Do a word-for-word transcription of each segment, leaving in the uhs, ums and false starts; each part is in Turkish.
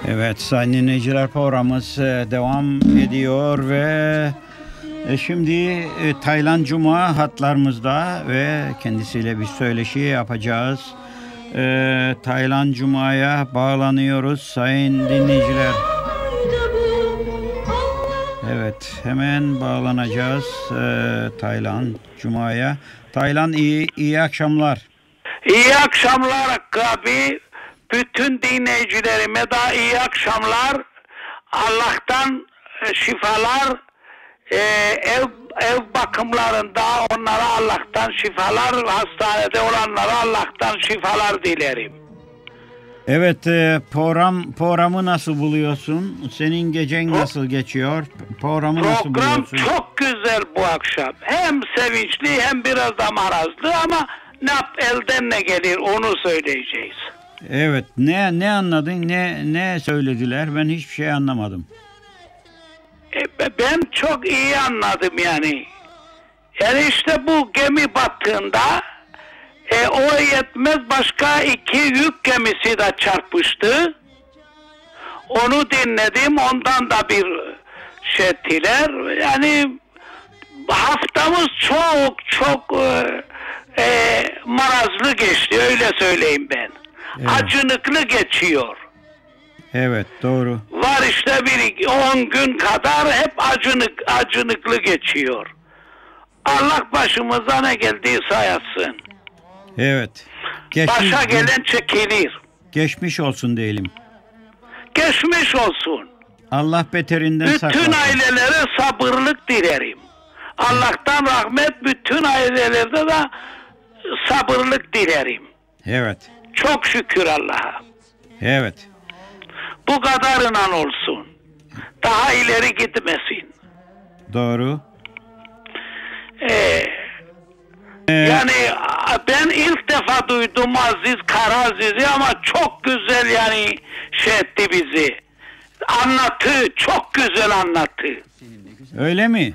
Evet, sayın dinleyiciler, programımız devam ediyor ve şimdi Taylan Cuma hatlarımızda ve kendisiyle bir söyleşi yapacağız. Ee, Taylan Cuma'ya bağlanıyoruz sayın dinleyiciler. Evet, hemen bağlanacağız ee, Taylan Cuma'ya. Taylan, iyi, iyi akşamlar. İyi akşamlar abi. Bütün dinleyicilerime de iyi akşamlar. Allah'tan şifalar, e, ev ev bakımlarında onlara Allah'tan şifalar, hastanede olanlara Allah'tan şifalar dilerim. Evet, e, program programı nasıl buluyorsun? Senin gecen nasıl geçiyor? Programı nasıl buluyorsun? Program çok güzel bu akşam. Hem sevinçli hem biraz da marazlı ama ne yap, elden ne gelir onu söyleyeceğiz. Evet, ne ne anladın? Ne ne söylediler? Ben hiçbir şey anlamadım. E, ben çok iyi anladım yani. Yani işte bu gemi battığında e, o yetmez başka iki yük gemisi de çarpıştı. Onu dinledim, ondan da bir şey ettiler. Yani haftamız çok çok e, e, marazlı geçti, öyle söyleyeyim ben. Evet. Acınıklı geçiyor. Evet, doğru. Var işte bir on gün kadar hep acınık acınıklı geçiyor. Allah başımıza ne geldiyse yatsın. Evet. Geçmiş, Başa gelen çekilir. Geçmiş olsun diyelim. Geçmiş olsun. Allah beterinden bütün saklasın. Bütün ailelere sabırlık dilerim. Allah'tan rahmet, bütün ailelerde de sabırlık dilerim. Evet. Çok şükür Allah'a. Evet. Bu kadarıyla olsun. Daha ileri gitmesin. Doğru. Ee, ee, yani ben ilk defa duydum Aziz Karaziz'i ama çok güzel yani şey etti bizi. Anlattı, çok güzel anlattı. Öyle mi?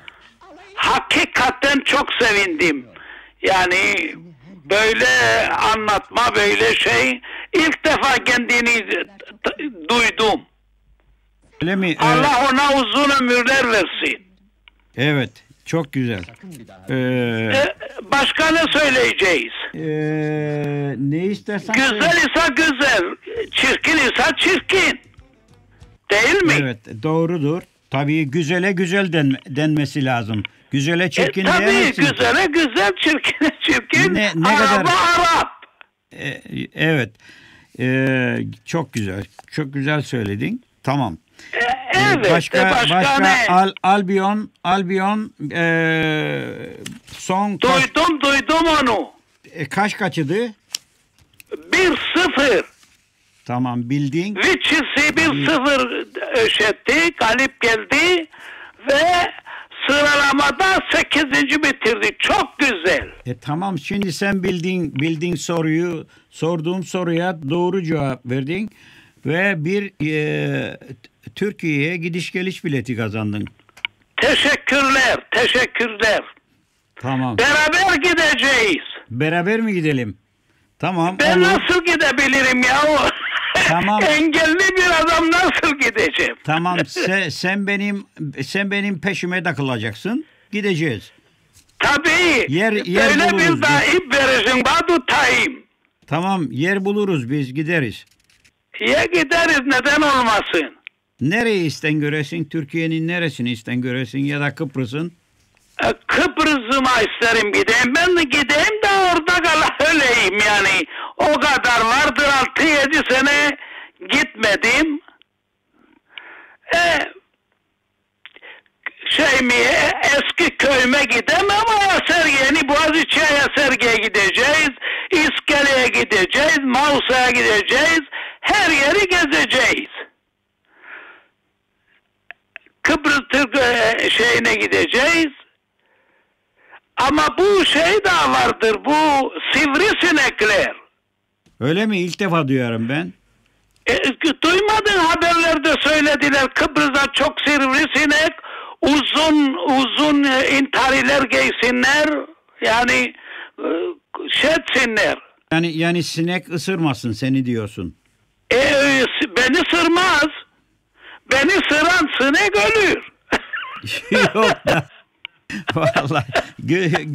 Hakikaten çok sevindim. Yani böyle anlatma, böyle şey ilk defa kendini duydum. Öyle mi? Allah evet. Ona uzun ömürler versin. Evet, çok güzel. Ee, ee, başka ne söyleyeceğiz? Ee, ne istersen güzel söyle. ise güzel, çirkin ise çirkin. Değil mi? Evet, doğrudur. Tabii güzele güzel den, denmesi lazım. Güzele çirkin e, tabii diyemezsin. Tabii güzele güzel, çirkine çirkin. Ne, ne Araba kadar... Arap. Ee, evet. Ee, çok güzel. Çok güzel söyledin. Tamam. Ee, evet. Başka, başka, başka ne? Al, Albion, Albion ee, son... Duydum, kaç, duydum onu. E, kaç kaçıdı? bir sıfır. Tamam, bildin. Vichy'si bir sıfır öşetti, galip geldi ve sıralamada sekizinci bitirdi. Çok güzel. E tamam, şimdi sen bildin bildin soruyu, sorduğum soruya doğru cevap verdin ve bir e, Türkiye'ye gidiş geliş bileti kazandın. Teşekkürler, teşekkürler. Tamam. Beraber gideceğiz. Beraber mi gidelim? Tamam. Ben olur. Nasıl gidebilirim ya? Tamam. Engelli bir adam nasıl gideceğim? Tamam. sen, sen benim sen benim peşime takılacaksın. Gideceğiz. Tabii. Yer, yer Böyle buluruz bir daha ip verirsin, bana tutayım. Tamam, yer buluruz, biz gideriz. Ya gideriz, neden olmasın? Nereyi isten göresin? Türkiye'nin neresini isten göresin ya da Kıbrıs'ın? E, Kıbrıs'ıma isterim gideyim. Ben de gideyim de orada kala öleyim yani. O kadar vardır, altı yedi sene gitmedim. E, şey mi, eski köyüme gidemem ama Sergen'i, Boğaziçi Sergen'e gideceğiz. İskele'ye gideceğiz. Mausa'ya gideceğiz. Her yeri gezeceğiz. Kıbrıs Türk şeyine gideceğiz. Ama bu şey de vardır, bu sivrisinekler. Öyle mi? İlk defa duyuyorum ben. E, duymadın, haberlerde söylediler. Kıbrıs'ta çok sivrisinek, uzun uzun intariler giysinler. Yani şey etsinler. Yani yani sinek ısırmasın seni diyorsun. E, beni sırmaz. Beni sıran sinek ölür. Yok da. Vallahi.